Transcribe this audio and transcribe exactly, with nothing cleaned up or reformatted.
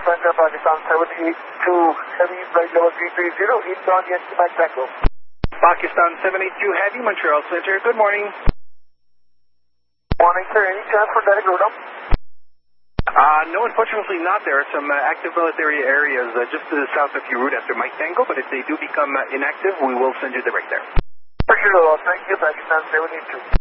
Center, Pakistan seven eight two, Heavy, flight level three three zero, inbound Yankee Mike Tango. Pakistan seven eight two Heavy, Montreal Center, good morning. Morning, sir. Any chance for direct road up? Uh, no, unfortunately not. There are some uh, active military areas uh, just to the south of your route after Mike Tango, but if they do become uh, inactive, we will send you direct there. For sure, thank you, Pakistan seven eight two.